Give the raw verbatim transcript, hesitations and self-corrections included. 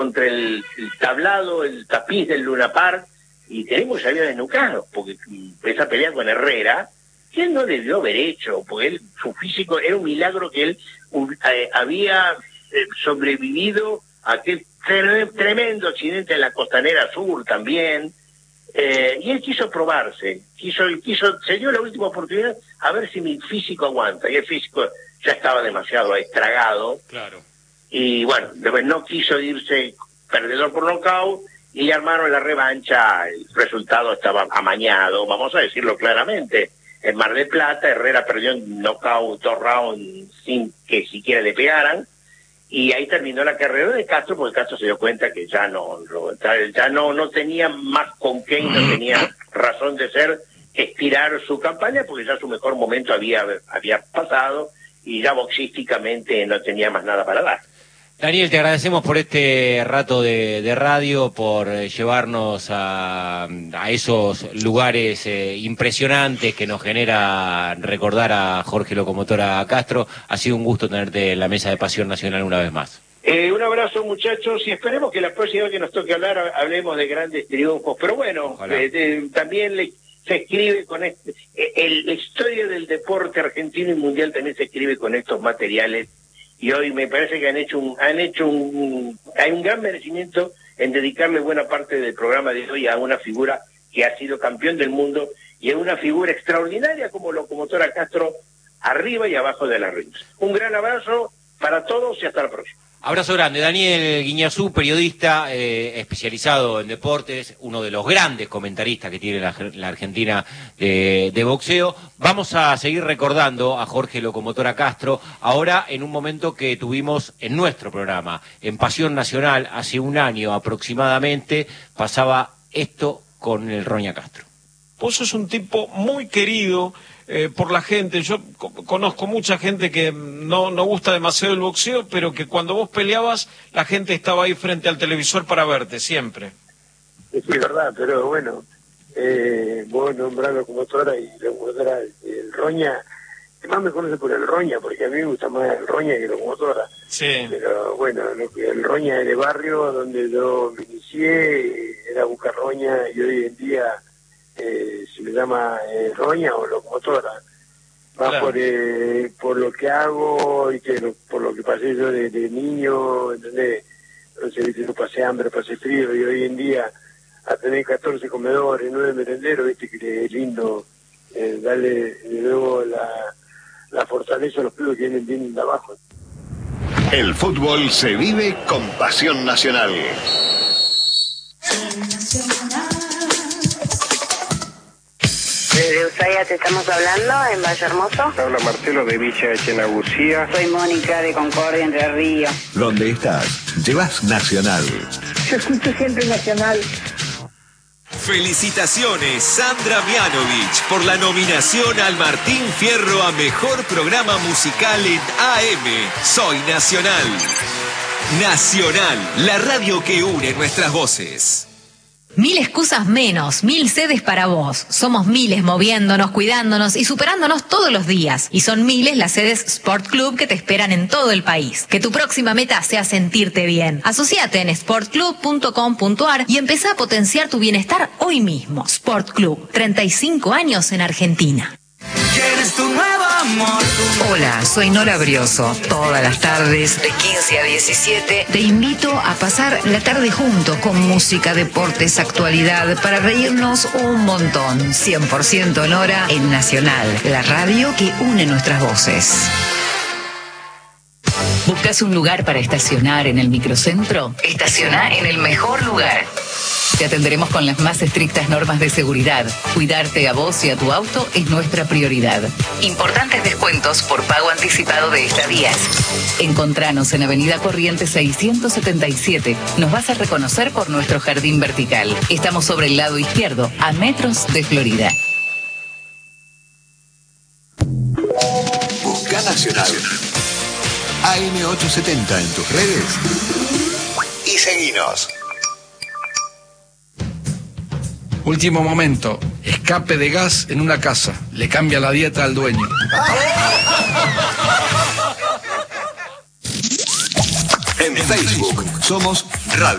contra el, el tablado, el tapiz del Luna Park, y tenemos que salir desnucados, porque esa pelea con Herrera, que él no debió haber hecho, porque él, su físico, era un milagro que él eh, había eh, sobrevivido a aquel tre tremendo accidente en la Costanera Sur también, eh, y él quiso probarse, quiso, quiso, se dio la última oportunidad a ver si mi físico aguanta, y el físico ya estaba demasiado estragado, claro. Y bueno, después no quiso irse perdedor por nocaut, y armaron la revancha, el resultado estaba amañado, vamos a decirlo claramente. En Mar del Plata, Herrera perdió en nocaut dos rounds sin que siquiera le pegaran, y ahí terminó la carrera de Castro, porque Castro se dio cuenta que ya no ya no no tenía más con qué, y no tenía razón de ser, estirar su campaña, porque ya su mejor momento había, había pasado, y ya boxísticamente no tenía más nada para dar. Daniel, te agradecemos por este rato de, de radio, por llevarnos a, a esos lugares eh, impresionantes que nos genera recordar a Jorge Locomotora Castro. Ha sido un gusto tenerte en la mesa de Pasión Nacional una vez más. Eh, un abrazo, muchachos, y esperemos que la próxima vez que nos toque hablar hablemos de grandes triunfos. Pero bueno, eh, de, también le, se escribe con este, eh, el, la historia del deporte argentino y mundial también se escribe con estos materiales. Y hoy me parece que han hecho un, han hecho un, hay un gran merecimiento en dedicarle buena parte del programa de hoy a una figura que ha sido campeón del mundo, y a una figura extraordinaria como Locomotora Castro, arriba y abajo de las rings. Un gran abrazo para todos y hasta la próxima. Abrazo grande. Daniel Guiñazú, periodista eh, especializado en deportes, uno de los grandes comentaristas que tiene la, la Argentina de, de boxeo. Vamos a seguir recordando a Jorge Locomotora Castro, ahora en un momento que tuvimos en nuestro programa, en Pasión Nacional, hace un año aproximadamente, pasaba esto con el Roña Castro. Vos sos un tipo muy querido eh, por la gente. Yo co conozco mucha gente que no, no gusta demasiado el boxeo, pero que cuando vos peleabas, la gente estaba ahí frente al televisor para verte, siempre. Sí, es verdad, pero bueno, eh, vos nombrás Locomotora y Locomotora, el Roña, que más me conoce por el Roña, porque a mí me gusta más el Roña que Locomotora. Sí. Pero bueno, lo que el Roña es de barrio, donde yo me inicié, era Buscar Roña, y hoy en día Eh, se me llama eh, Roña o Locomotora, va claro. por eh, por lo que hago y que lo, por lo que pasé yo de, de niño, ¿entendés? Entonces, viste, yo pasé hambre, pasé frío, y hoy en día a tener catorce comedores, nueve merenderos, viste que es lindo eh, darle de nuevo la, la fortaleza a los pibes que vienen bien de abajo. El fútbol se vive con Pasión Nacional. Desde Ushuaia te estamos hablando, en Valle Hermoso. Habla Marcelo de Villa Echenagucía. Soy Mónica de Concordia, Entre Ríos. Donde estás, llevas Nacional. Yo escucho siempre Nacional. Felicitaciones, Sandra Mianovich, por la nominación al Martín Fierro a Mejor Programa Musical en A M. Soy Nacional. Nacional, la radio que une nuestras voces. Mil excusas menos, mil sedes para vos. Somos miles moviéndonos, cuidándonos y superándonos todos los días. Y son miles las sedes Sport Club que te esperan en todo el país. Que tu próxima meta sea sentirte bien. Asociate en sport club punto com punto ar y empezá a potenciar tu bienestar hoy mismo. Sport Club, treinta y cinco años en Argentina. ¿Quieres tu nuevo amor? Hola, soy Nora Brioso. Todas las tardes, de quince a diecisiete, te invito a pasar la tarde juntos con música, deportes, actualidad, para reírnos un montón. cien por ciento Nora en Nacional, la radio que une nuestras voces. ¿Buscas un lugar para estacionar en el microcentro? Estaciona en el mejor lugar. Te atenderemos con las más estrictas normas de seguridad. Cuidarte a vos y a tu auto es nuestra prioridad. Importantes descuentos por pago anticipado de estadías. Encontranos en Avenida Corrientes seiscientos setenta y siete. Nos vas a reconocer por nuestro jardín vertical. Estamos sobre el lado izquierdo, a metros de Florida. Busca Nacional. A M ochocientos setenta en tus redes. Y seguinos. Último momento, escape de gas en una casa, le cambia la dieta al dueño. En Facebook somos